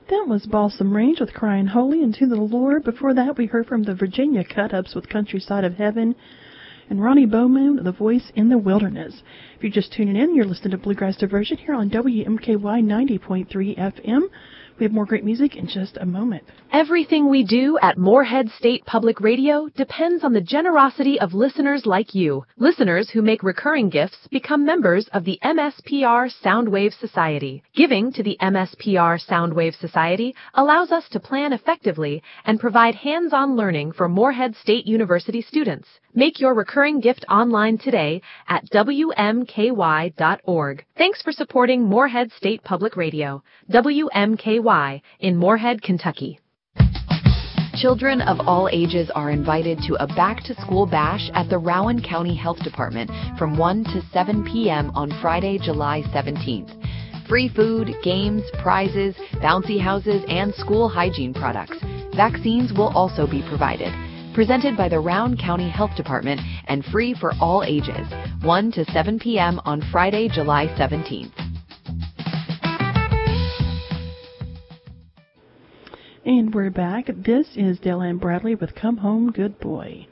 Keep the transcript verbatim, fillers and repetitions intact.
That was Balsam Range with Crying Holy and To the Lord. Before that, we heard from the Virginia Cut-Ups with Countryside of Heaven and Ronnie Bowman, The Voice in the Wilderness. If you're just tuning in, you're listening to Bluegrass Diversion here on W M K Y ninety point three F M. We have more great music in just a moment. Everything we do at Morehead State Public Radio depends on the generosity of listeners like you. Listeners who make recurring gifts become members of the M S P R Soundwave Society. Giving to the M S P R Soundwave Society allows us to plan effectively and provide hands-on learning for Morehead State University students. Make your recurring gift online today at W M K Y dot org. Thanks for supporting Morehead State Public Radio, W M K Y in Morehead, Kentucky. Children of all ages are invited to a back-to-school bash at the Rowan County Health Department from one to seven p.m. on Friday, July seventeenth. Free food, games, prizes, bouncy houses, and school hygiene products. Vaccines will also be provided. Presented by the Rowan County Health Department and free for all ages. one to seven p.m. on Friday, July seventeenth. And we're back. This is Dale Ann Bradley with Come Home, Good Boy.